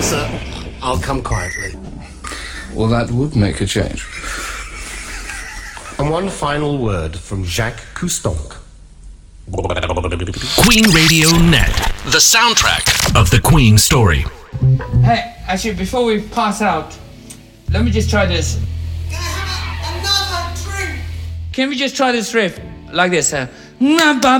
sir. I'll come quietly. Well, that would make a change. And one final word from Jacques Cousteau. Queen Radio Net, the soundtrack of the Queen story. Hey, actually, before we pass out, let me just try this. Can I have another drink? Can we just try this riff like this?